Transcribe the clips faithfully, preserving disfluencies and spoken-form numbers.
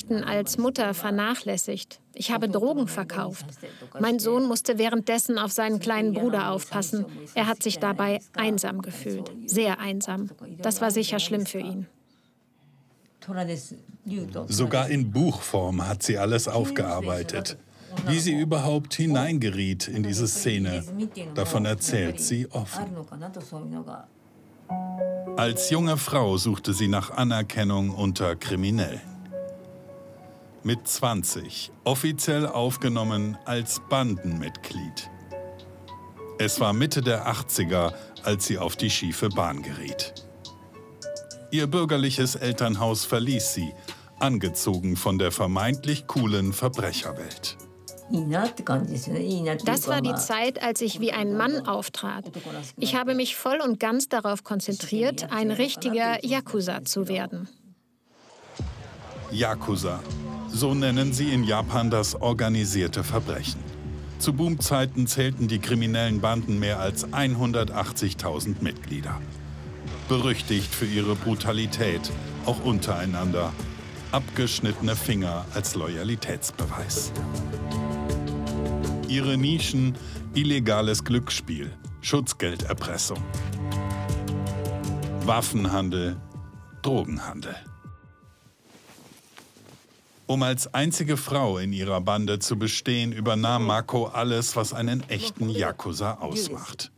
Pflichten als Mutter vernachlässigt. Ich habe Drogen verkauft. Mein Sohn musste währenddessen auf seinen kleinen Bruder aufpassen. Er hat sich dabei einsam gefühlt, sehr einsam. Das war sicher schlimm für ihn. Sogar in Buchform hat sie alles aufgearbeitet. Wie sie überhaupt hineingeriet in diese Szene, davon erzählt sie offen. Als junge Frau suchte sie nach Anerkennung unter Kriminellen. Mit zwanzig offiziell aufgenommen als Bandenmitglied. Es war Mitte der achtziger, als sie auf die schiefe Bahn geriet. Ihr bürgerliches Elternhaus verließ sie, angezogen von der vermeintlich coolen Verbrecherwelt. Das war die Zeit, als ich wie ein Mann auftrat. Ich habe mich voll und ganz darauf konzentriert, ein richtiger Yakuza zu werden. Yakuza, so nennen sie in Japan das organisierte Verbrechen. Zu Boomzeiten zählten die kriminellen Banden mehr als hundertachtzigtausend Mitglieder. Berüchtigt für ihre Brutalität, auch untereinander. Abgeschnittene Finger als Loyalitätsbeweis. Ihre Nischen: illegales Glücksspiel, Schutzgelderpressung, Waffenhandel, Drogenhandel. Um als einzige Frau in ihrer Bande zu bestehen, übernahm Mako alles, was einen echten Yakuza ausmacht.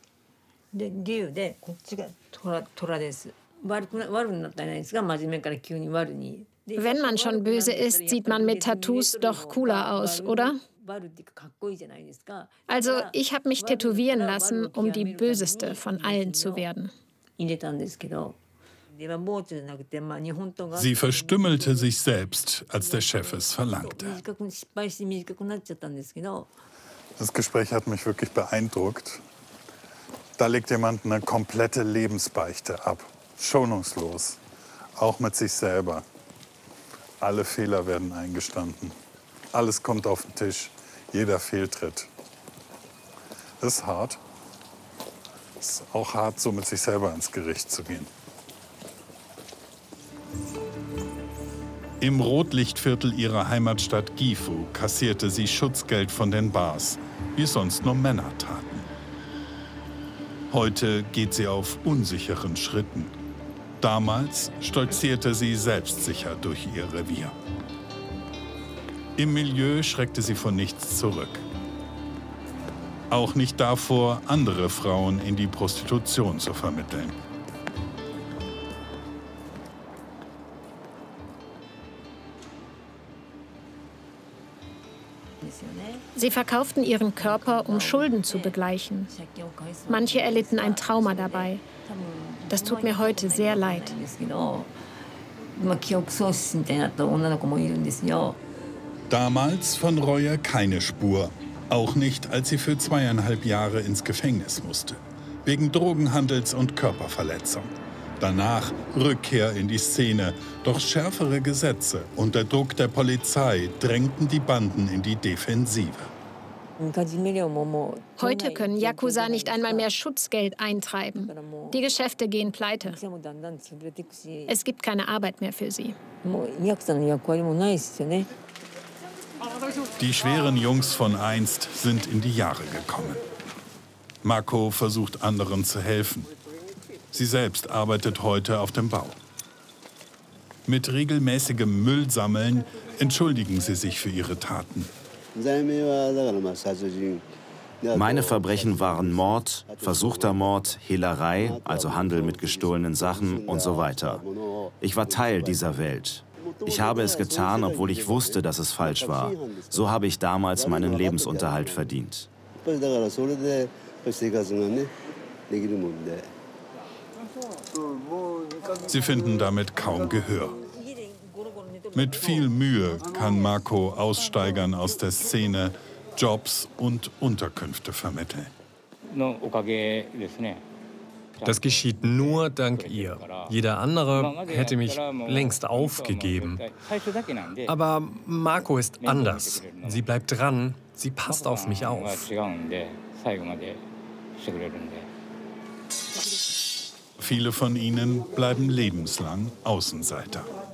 Wenn man schon böse ist, sieht man mit Tattoos doch cooler aus, oder? Also, ich habe mich tätowieren lassen, um die Böseste von allen zu werden. Sie verstümmelte sich selbst, als der Chef es verlangte. Das Gespräch hat mich wirklich beeindruckt. Da legt jemand eine komplette Lebensbeichte ab. Schonungslos. Auch mit sich selber. Alle Fehler werden eingestanden. Alles kommt auf den Tisch. Jeder Fehltritt. Das ist hart. Es ist auch hart, so mit sich selber ins Gericht zu gehen. Im Rotlichtviertel ihrer Heimatstadt Gifu kassierte sie Schutzgeld von den Bars, wie sonst nur Männer taten. Heute geht sie auf unsicheren Schritten. Damals stolzierte sie selbstsicher durch ihr Revier. Im Milieu schreckte sie vor nichts zurück. Auch nicht davor, andere Frauen in die Prostitution zu vermitteln. Sie verkauften ihren Körper, um Schulden zu begleichen. Manche erlitten ein Trauma dabei. Das tut mir heute sehr leid. Damals von Reue keine Spur. Auch nicht, als sie für zweieinhalb Jahre ins Gefängnis musste. Wegen Drogenhandels und Körperverletzung. Danach Rückkehr in die Szene. Doch schärfere Gesetze unter Druck der Polizei drängten die Banden in die Defensive. Heute können Yakuza nicht einmal mehr Schutzgeld eintreiben. Die Geschäfte gehen pleite. Es gibt keine Arbeit mehr für sie. Die schweren Jungs von einst sind in die Jahre gekommen. Mako versucht anderen zu helfen. Sie selbst arbeitet heute auf dem Bau. Mit regelmäßigem Müllsammeln entschuldigen sie sich für ihre Taten. Meine Verbrechen waren Mord, versuchter Mord, Hehlerei, also Handel mit gestohlenen Sachen und so weiter. Ich war Teil dieser Welt. Ich habe es getan, obwohl ich wusste, dass es falsch war. So habe ich damals meinen Lebensunterhalt verdient. Sie finden damit kaum Gehör. Mit viel Mühe kann Mako Aussteigern aus der Szene Jobs und Unterkünfte vermitteln. Das geschieht nur dank ihr. Jeder andere hätte mich längst aufgegeben. Aber Mako ist anders. Sie bleibt dran, sie passt auf mich auf. Viele von ihnen bleiben lebenslang Außenseiter.